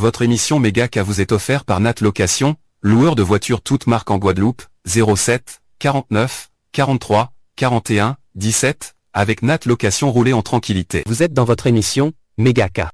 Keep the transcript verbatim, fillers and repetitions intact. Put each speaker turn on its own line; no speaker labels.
Votre émission Mégacas vous est offerte par Nat Location, loueur de voitures toutes marques en Guadeloupe, zéro sept, quarante-neuf, quarante-trois, quarante et un, dix-sept, avec Nat Location, roulez en tranquillité.
Vous êtes dans votre émission Mégacas.